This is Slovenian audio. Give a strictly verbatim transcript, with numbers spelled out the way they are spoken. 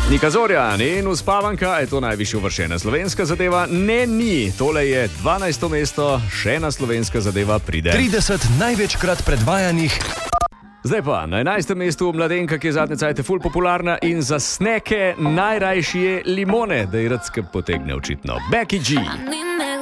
Nika Zorjan in Uspavanka, je to najvišje uvrščena slovenska zadeva? Ne, ni. Tole je dvanajsto mesto, še ena slovenska zadeva pride. trideset največkrat predvajanih. Zdaj pa na enajstem mestu mladenka, ki je zadnje cajte ful popularna in za sneke najrajši je limone, da ji rad potegne očitno. Becky G.